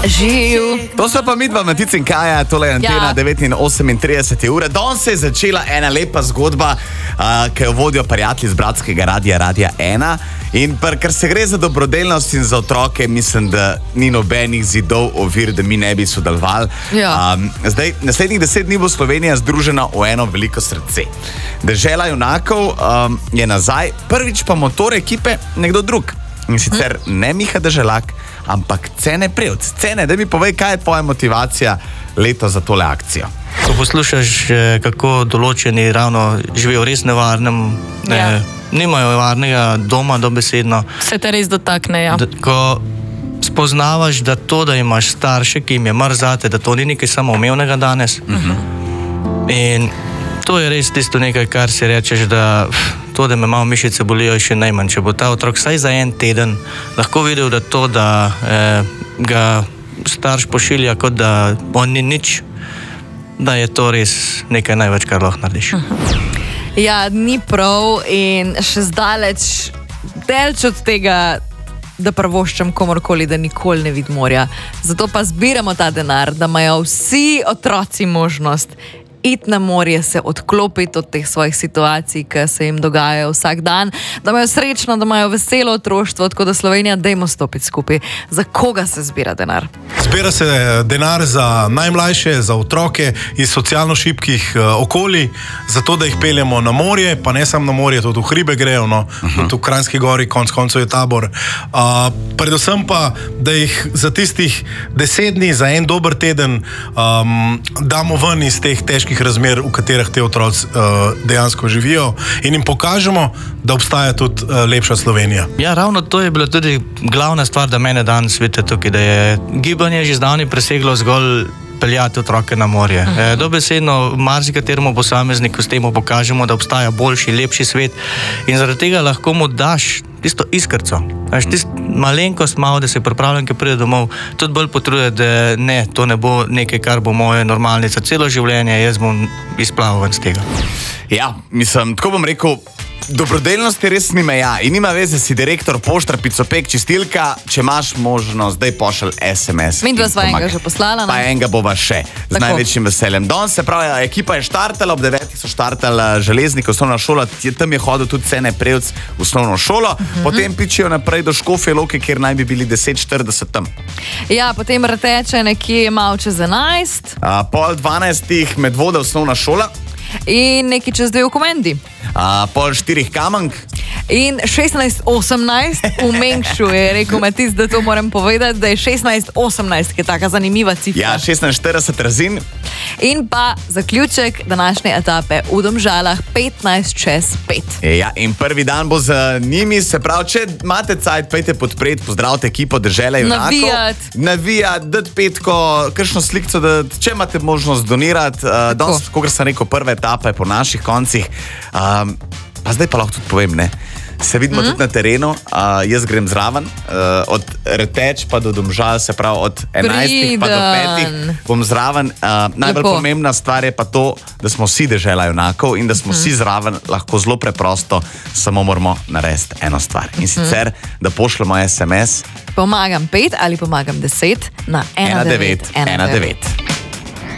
Živ. To so pa midva, Matica in Kaja, tole je Antena 9:38 ure. Danes se je začela ena lepa zgodba, ki jo vodijo prijatelji z bratskega radia, Radia 1. In ker se gre za dobrodelnost in za otroke, mislim, da ni nobenih zidov ovir, da mi ne bi sodelovali. Ja. Zdaj, naslednjih 10 dni bo Slovenija združena v eno veliko srce. Dežela junakov je nazaj, prvič pa motor ekipe nekdo drug. In sicer ne Miha Deželak, ampak Cene Prevc. Cene, da mi povej, kaj je tvoja motivacija leto za tole akcijo. Ko poslušaš, kako določeni ravno živijo v res nevarnem, nimajo varnega doma dobesedno. Se te res dotakne, ja. Ko spoznavaš, da to, da imaš starše, ki jim je mar zate, da to ni nekaj samoumevnega danes. In to je res tisto nekaj, kar si rečeš, da to, da me malo mišice bolijo, je še najmanj. Če bo ta otrok vsaj za en teden lahko videl, da to, da ga starš pošilja, kot da on ni nič, da je to res nekaj največ, kar lahko narediš. Ja, ni prav in še zdaleč od tega, da prvoščam komorkoli, da nikoli ne vidim morja. Zato pa zbiramo ta denar, da imajo vsi otroci možnost iti na morje, se odklopiti od teh svojih situacij, ki se jim dogajajo vsak dan, da imajo srečno, da imajo veselo otroštvo, tako da Slovenija, dajmo stopiti skupaj. Za koga se zbira denar? Zbira se denar za najmlajše, za otroke iz socialno šibkih okolij, zato da jih peljemo na morje, pa ne samo na morje, tudi v hribe grejo, tudi v Kranjski gori, konec koncev je tabor. Predvsem pa, da jih za tistih 10 dni, za en dober teden damo ven iz teh težkih razmer, v katerih te otroci dejansko živijo in jim pokažemo, da obstaja tudi lepša Slovenija. Ja, ravno to je bila tudi glavna stvar, da mene danes vidite tukaj, da je gibanje že zdavnaj preseglo zgolj peljati otroke na morje. Dobesedno marsikateremu posamezniku s tem pokažemo, da obstaja boljši, lepši svet in zaradi tega lahko mu daš tisto iskrco. Tisto malenkost malo, da se pripravljam, ki pride domov, tudi bolj potrude, da ne, to ne bo nekaj, kar bo moja normalnica. Celo življenje, jaz bom izplaval ven z tega. Ja, mislim, tako bom rekel, dobrodelnosti res ni meja in nima veze, si direktor Poštar, Picopek, čistilka, če imaš možnost, daj pošalj SMS. Mi dva sva enega že poslala. Pa enega bova še, z največjim veseljem. Danes se pravi, ekipa je štartala, ob 9 so štartali Železnik, osnovna šola, tam je hodil tudi Cene Prevc v osnovno šolo, potem pičijo naprej do Škofje Loke, kjer naj bi bili 10:40 tam. Ja, potem Rateče nekje malo čez 11. Pol 12 Medvoda osnovna šola. In nekaj čez 2 v Komendi. Pol 4 Kamenk. In 16:18 v Mengšu je rekel Matic, da to moram povedati, da je 16:18, ki je taka zanimiva cifra. Ja, 16:40 Razin. In pa zaključek današnje etape v Domžalah 5:15. Ja, in prvi dan bo za njimi, se pravi, če imate cajt, pejte podpreti, pozdravite ekipo Dežele junakov. Navijati, dati petko, kakšno slikco, da če imate možnost donirati. Danes, kot sem rekel, prva etapa je po naših koncih. Pa zdaj pa lahko tudi povem, ne? Se vidimo tudi na terenu, jaz grem zraven, od Reteč pa do Domžal, se pravi od 11 pa do 5 bom zraven. Najbolj pomembna stvar je pa to, da smo vsi Dežela junakov in da smo vsi zraven lahko zelo preprosto, samo moramo narediti eno stvar. In sicer, da pošljemo SMS. Pomagam 5 ali pomagam 10 na 1919.